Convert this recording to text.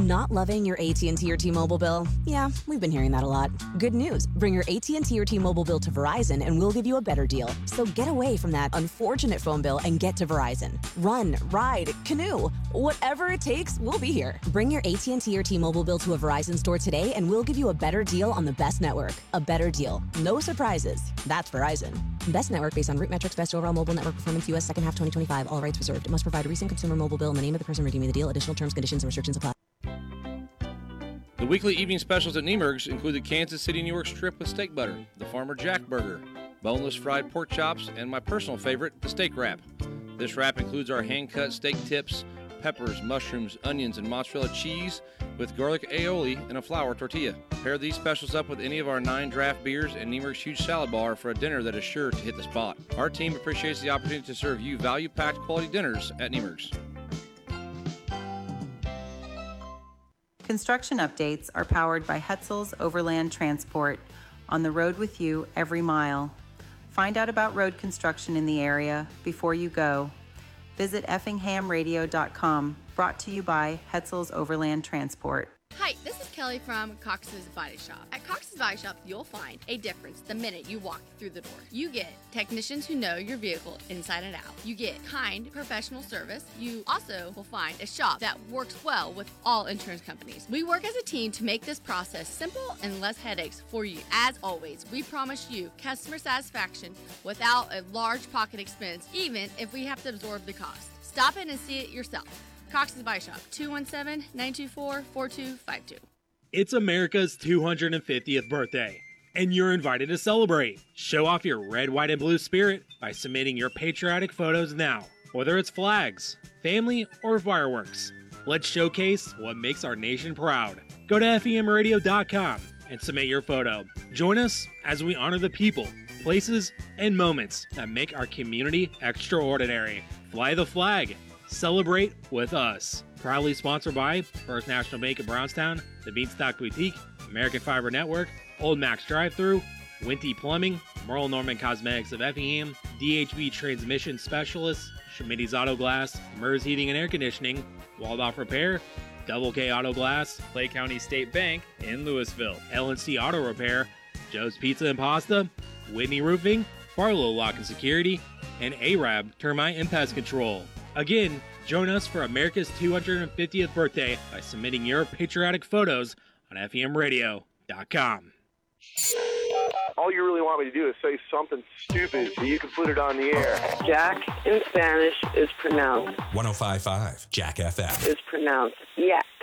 Not loving your AT&T or T-Mobile bill? Yeah, we've been hearing that a lot. Good news. Bring your AT&T or T-Mobile bill to Verizon and we'll give you a better deal. So get away from that unfortunate phone bill and get to Verizon. Run, ride, canoe. Whatever it takes, we'll be here. Bring your AT&T or T-Mobile bill to a Verizon store today and we'll give you a better deal on the best network. A better deal. No surprises. That's Verizon. Best network based on root metrics, best overall mobile network performance, U.S. second half 2025. All rights reserved. It must provide a recent consumer mobile bill in the name of the person redeeming the deal. Additional terms, conditions, and restrictions apply. The weekly evening specials at Niemerg's include the Kansas City, New York strip with steak butter, the Farmer Jack burger, boneless fried pork chops, and my personal favorite, the steak wrap. This wrap includes our hand-cut steak tips, peppers, mushrooms, onions, and mozzarella cheese with garlic aioli and a flour tortilla. Pair these specials up with any of our 9 draft beers and Niemerg's huge salad bar for a dinner that is sure to hit the spot. Our team appreciates the opportunity to serve you value-packed quality dinners at Niemerg's. Construction updates are powered by Hetzel's Overland Transport, on the road with you every mile. Find out about road construction in the area before you go. Visit effinghamradio.com, brought to you by Hetzel's Overland Transport. Hi, this is Kelly from Cox's Body Shop. At Cox's Body Shop, you'll find a difference the minute you walk through the door. You get technicians who know your vehicle inside and out. You get kind, professional service. You also will find a shop that works well with all insurance companies. We work as a team to make this process simple and less headaches for you. As always, we promise you customer satisfaction without a large pocket expense, even if we have to absorb the cost. Stop in and see it yourself. Cox's Body Shop, 217-924-4252. It's America's 250th birthday, and you're invited to celebrate. Show off your red, white, and blue spirit by submitting your patriotic photos now, whether it's flags, family, or fireworks. Let's showcase what makes our nation proud. Go to FEMradio.com and submit your photo. Join us as we honor the people, places, and moments that make our community extraordinary. Fly the flag. Celebrate with us. Proudly sponsored by First National Bank of Brownstown, the Beanstalk Boutique, American Fiber Network, Old Max Drive-Thru, Winty Plumbing, Merle Norman Cosmetics of Effingham, DHB Transmission Specialists, Schmitty's Auto Glass, MERS Heating and Air Conditioning, Waldorf Repair, Double K Auto Glass, Clay County State Bank in Louisville, LNC Auto Repair, Joe's Pizza and Pasta, Whitney Roofing, Barlow Lock and Security, and Arab Termite and Pest Control. Again, join us for America's 250th birthday by submitting your patriotic photos on FEMradio.com. All you really want me to do is say something stupid so you can put it on the air. Jack in Spanish is pronounced 105.5 Jack FM. Is pronounced yak.